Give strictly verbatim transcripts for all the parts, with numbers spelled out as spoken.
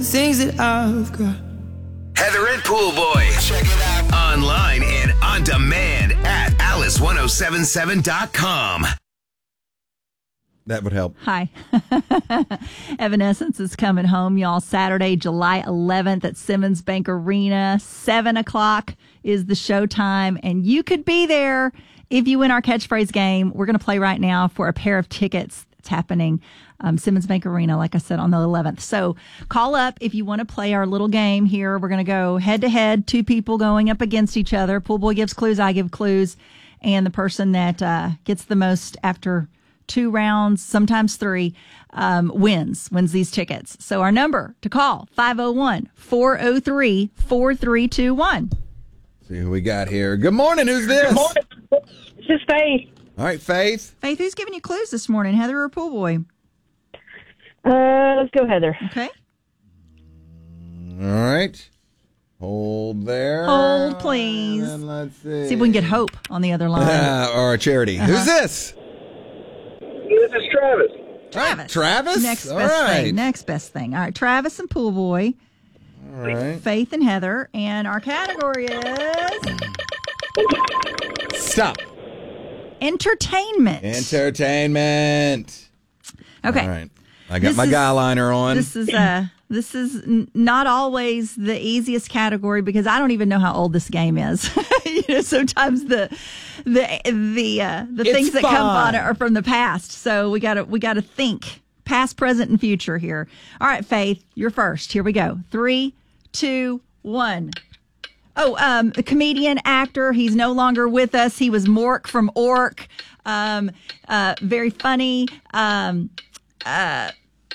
Things that I've got. Heather and Pool Boy. Check it out online and on demand at alice ten seventy-seven dot com. That would help. Hi. Evanescence is coming home, y'all. Saturday, July eleventh at Simmons Bank Arena. seven o'clock is the show time, and you could be there if you win our catchphrase game. We're going to play right now for a pair of tickets. It's happening um, Simmons Bank Arena, like I said, on the eleventh. So call up if you want to play our little game here. We're going to go head-to-head, two people going up against each other. Pool Boy gives clues, I give clues, and the person that uh, gets the most after two rounds, sometimes three, um, wins, wins these tickets. So our number to call, five oh one, four oh three, four three two one. See who we got here. Good morning. Who's this? Good morning. This is Faith. All right, Faith. Faith, who's giving you clues this morning, Heather or Pool Boy? Uh, let's go, Heather. Okay. All right. Hold there. Hold, please. And let's see. See if we can get Hope on the other line. Uh, or a charity. Uh-huh. Who's this? This is Travis. Travis. Right, Travis? Next All best right. thing. Next best thing. All right, Travis and Pool Boy. All right. Faith and Heather. And our category is Stop. entertainment. Entertainment. Okay. All right. I got This my is- guy liner on. This is uh this is n- not always the easiest category because I don't even know how old this game is. you know, sometimes the the the uh, the It's things that come fun. on it are from the past. So we got to we got to think past, present, and future here. All right, Faith, you're first. Here we go. Three, two, one. Oh, um, a comedian, actor. He's no longer with us. He was Mork from Ork. Um, uh, very funny. Um, uh,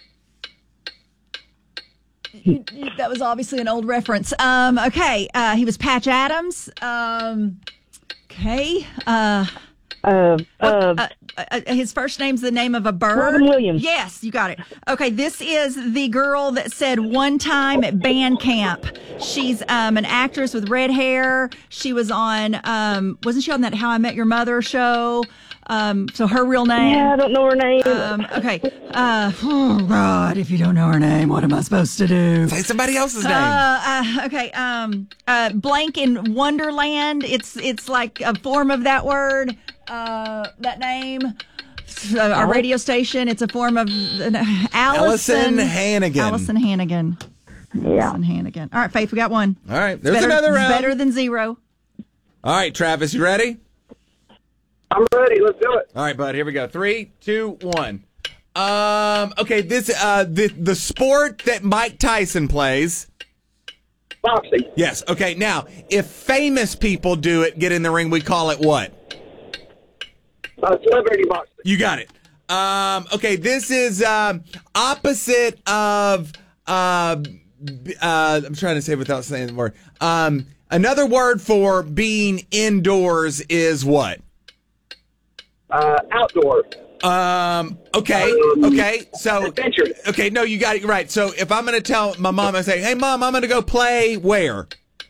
you- you- that was obviously an old reference. Um, okay. Uh, he was Patch Adams. Um, okay. Uh, Uh, uh, uh, uh, his first name's the name of a bird. Robin Williams. Yes, you got it. Okay, this is the girl that said one time at band camp. She's um, an actress with red hair. She was on, um, wasn't she on that How I Met Your Mother show? Um, so her real name. yeah, I don't know her name. Um, okay. Uh, oh, God, if you don't know her name, what am I supposed to do? Say somebody else's name. Uh, uh, okay. Um, uh, blank in Wonderland. It's it's like a form of that word. Uh, that name. Uh, our radio station. It's a form of uh, Allison, Allison Hannigan. Allison Hannigan. yeah. Allison Hannigan. All right, Faith, we got one. All right. There's Better- another round. Better than zero. All right, Travis, you ready? I'm ready. Let's do it. All right, bud. Here we go. Three, two, one. Um. Okay. This uh the the sport that Mike Tyson plays. Boxing. Yes. Okay. Now, if famous people do it, get in the ring. We call it what? Uh, celebrity boxing. You got it. Um. Okay. This is um opposite of uh, b- uh. I'm trying to say it without saying the word. Um. Another word for being indoors is what? Uh, outdoor. Um. Okay. Okay. So. Adventure. Okay. No, you got it right. So if I'm going to tell my mom, I say, "Hey, mom, I'm going to go play where?"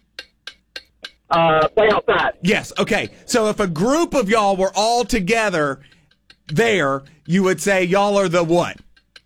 Uh, play outside. Yes. Okay. So if a group of y'all were all together there, you would say y'all are the what?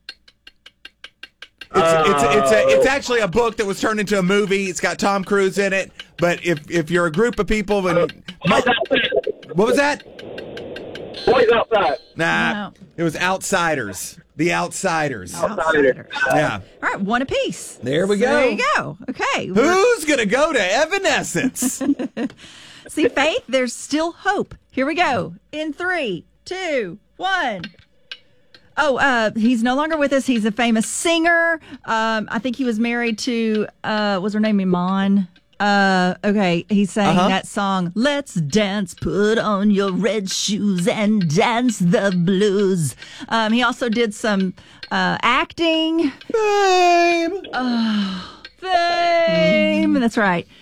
It's it's it's a, it's actually a book that was turned into a movie. It's got Tom Cruise in it. But if if you're a group of people, and Boys outside. what was that? Boys outside. Nah, No. it was Outsiders. The Outsiders. Outsider. Yeah. All right, one apiece. There we So go. There you go. Okay. Who's gonna go to Evanescence? See, Faith, there's still hope. Here we go. In three, two, one. Oh, uh, he's no longer with us. He's a famous singer. Um, I think he was married to, uh, was her name Iman? Uh, okay, he sang Uh-huh. that song, Let's Dance, Put on Your Red Shoes and Dance the Blues. Um, he also did some uh, acting. Babe. Fame. That's right.